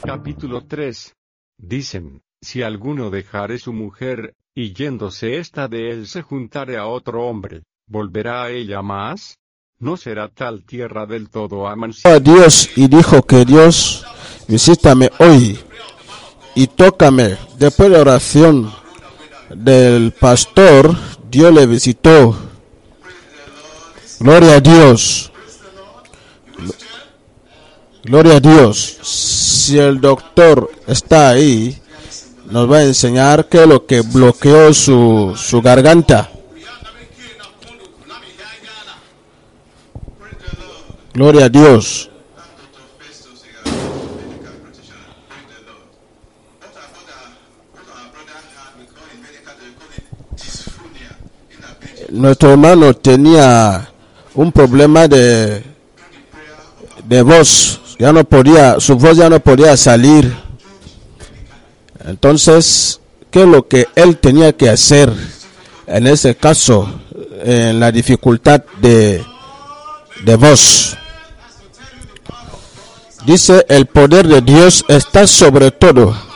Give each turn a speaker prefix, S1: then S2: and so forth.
S1: Capítulo 3. Dicen, si alguno dejare su mujer, y yéndose ésta de él se juntare a otro hombre, ¿volverá a ella más? ¿No será tal tierra del todo amancilla?
S2: A Dios y dijo que Dios, visítame hoy y tócame. Después de la oración del pastor, Dios le visitó. Gloria a Dios. Gloria a Dios. Si el doctor está ahí, nos va a enseñar qué es lo que bloqueó su garganta. Gloria a Dios. Nuestro hermano tenía un problema de voz. Su voz ya no podía salir. Entonces, ¿qué es lo que él tenía que hacer en ese caso, en la dificultad de voz? Dice, el poder de Dios está sobre todo.